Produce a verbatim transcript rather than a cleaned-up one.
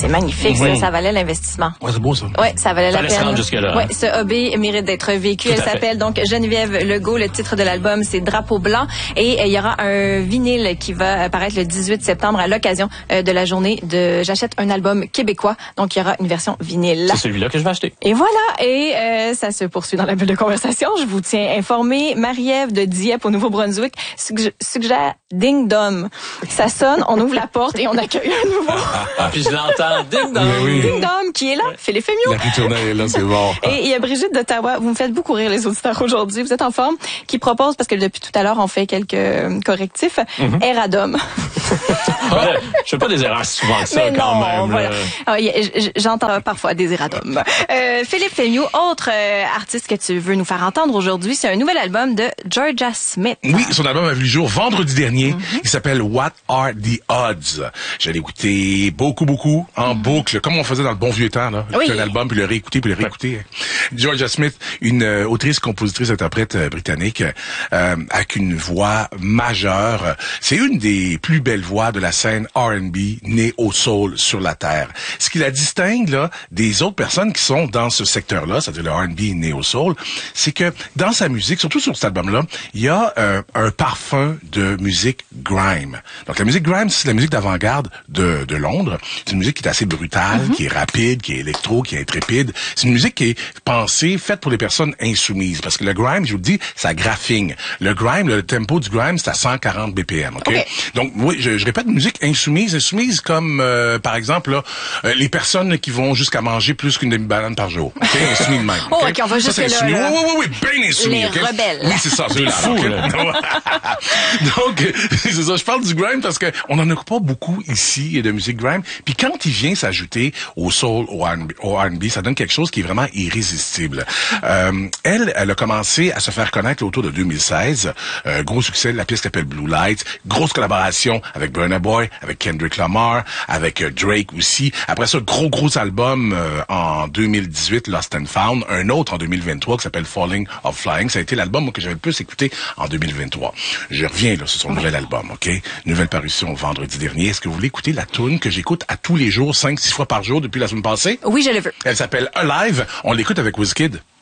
c'est magnifique, mmh. ça, ça valait l'investissement. Ouais, c'est beau ça. Ouais, ça valait Fallait la peine. jusque-là, ouais, hein? ce hobby mérite d'être vécu. Tout Elle s'appelle donc Geneviève Legault. Le titre de l'album, c'est Drapeau blanc. Et il euh, y aura un vinyle qui va apparaître le dix-huit septembre à l'occasion euh, de la journée de J'achète un album québécois. Donc, il y aura une version vinyle. C'est celui-là que je vais acheter. Et voilà. Et euh, ça se poursuit dans la bulle de conversation. Je vous tiens informé. Marie-Ève de Dieppe au Nouveau-Brunswick suggère, suggère Ding Dom. Ça sonne, on ouvre la porte et on accueille un nouveau. Ah, puis je l'entends. Ding Dom. Oui. Ding Dom qui est là. Philippe Fémiot. La ritournelle est là, c'est bon. Et il y a Brigitte d'Ottawa. Vous me faites beaucoup rire les auditeurs aujourd'hui. Vous êtes en forme. Qui propose, parce que depuis tout à l'heure, on fait quelques euh, correctifs, mm-hmm. Eradom. Ah, je fais pas des erreurs si souvent que ça, Mais quand non, même. Voilà. Ah, j'entends parfois des Eradom. Euh, Philippe Fémiot, autre euh, artiste que tu veux nous faire entendre aujourd'hui, c'est un nouvel album de Georgia Smith. Oui, son album a vu le jour vendredi dernier. Mm-hmm. Il s'appelle What Are the Odds? Je l'ai écouté beaucoup, beaucoup, en mm-hmm. boucle, comme on faisait dans le bon vieux temps, là. Oui. Un album, puis le réécouter, puis le réécouter. Georgia Smith, une euh, autrice, compositrice, interprète euh, britannique, euh, avec une voix majeure. C'est une des plus belles voix de la scène R and B née au soul sur la terre. Ce qui la distingue là des autres personnes qui sont dans ce secteur-là, c'est-à-dire le R and B né au soul, c'est que dans sa musique, surtout sur cet album-là, il y a euh, un parfum de musique grime. Donc la musique grime, c'est la musique d'avant-garde de, de Londres. C'est une musique qui est assez brutale, mm-hmm. qui est rapide, qui est électro, qui est intrépide. C'est une musique qui est pensée, faite pour les personnes insoumises. Parce que le grime, je vous le dis, ça graphine. Le grime, le tempo du grime, c'est à cent quarante B P M. Okay? Okay. Donc oui, je, je répète, musique insoumise, insoumise comme euh, par exemple là, euh, les personnes qui vont jusqu'à manger plus qu'une demi-banane par jour. Ok, insoumis de même. Okay? Oh, ok, on va jusque là. Oui, oui, oui, oui, bien insoumis. Les okay? rebelles. Oui, c'est ça, c'est fou. Là. Donc c'est ça. Je parle du grime parce que on en a pas beaucoup ici de musique grime. Puis quand il vient s'ajouter au soul, au R and B, ça donne quelque chose qui est vraiment irrésistible. Euh, elle, elle a commencé à se faire connaître autour de deux mille seize. Euh, gros succès, la pièce s'appelle Blue Lights. Grosse collaboration avec Burna Boy, avec Kendrick Lamar, avec euh, Drake aussi. Après ça, gros gros album euh, en deux mille dix-huit, Lost and Found. Un autre en deux mille vingt-trois qui s'appelle Falling of Flying. Ça a été l'album que j'avais le plus écouté en deux mille vingt-trois. Je reviens là sur son nouvel album, ok? Nouvelle parution vendredi dernier. Est-ce que vous voulez écouter la tune que j'écoute à tous les jours, cinq, six fois par jour depuis la semaine passée? Oui, je le veux. Elle s'appelle Alive. On l'écoute avec Wizkid.